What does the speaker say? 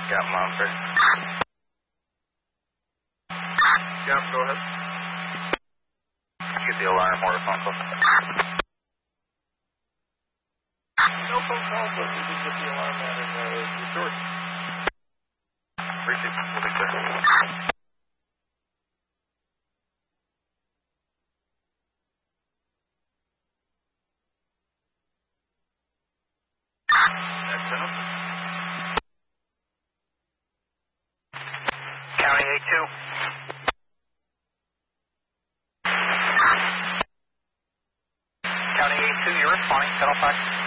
Got Monster. Yeah, go ahead. Get the alarm or phone call. No phone calls, but we did get the alarm out in the resort. Receive. We'll be clear. County 82. County 82, you're responding. 1005.